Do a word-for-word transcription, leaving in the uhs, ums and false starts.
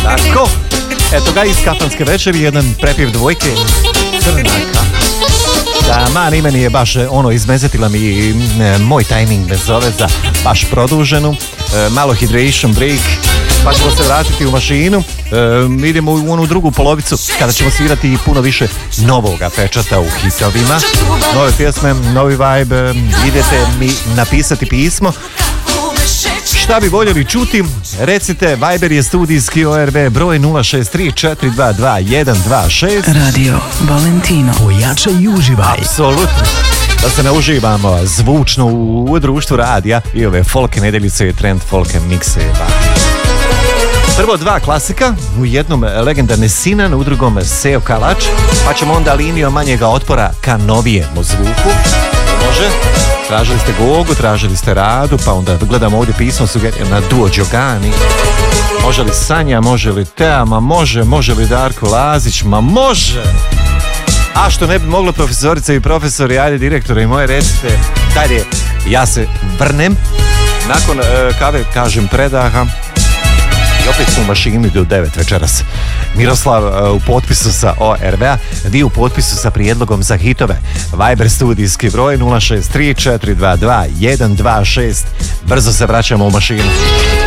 Tako, eto ga iz kafanske večeri, jedan prepjev dvojke, Crnaka. Da, man, ime nije baš ono, izmezetila mi e, moj tajming me zove za baš produženu, e, malo hydration break, pa ćemo se vratiti u mašinu, e, idemo u onu drugu polovicu kada ćemo svirati puno više novoga pečata u hitovima, nove pjesme, novi vibe, idete mi napisati pismo. Šta bi voljeli čuti? Recite, Viber je studijski O R V broj nula šest tri četiri dva dva jedan dva šest. Radio Valentino. Pojačaj i uživaj. Apsolutno. Da se ne uživamo zvučno u, u društvu radija i ove folk nedeljice i trend folk mikseva. Prvo dva klasika, u jednom legendarni Sinan, u drugom Seo Kalač, pa ćemo onda linijom manjega otpora ka novijemu zvuku. Može? Tražili ste Gogu, tražili ste Radu, pa onda gledamo ovdje pismo sugerira na Duo Đogani. Može li Sanja, može li Tea, ma može, može li Darko Lazić, ma može! A što ne bi moglo profesorice i profesori, ajde direktore i moje recite, dalje, ja se vrnem, nakon e, kave kažem predaha, i opet smo u mašini do devet večeras. Miroslav uh, u potpisu sa O R V-a, vi u potpisu sa prijedlogom za hitove. Viber studijski broj nula šest tri četiri dva dva jedan dva šest. Brzo se vraćamo u mašinu.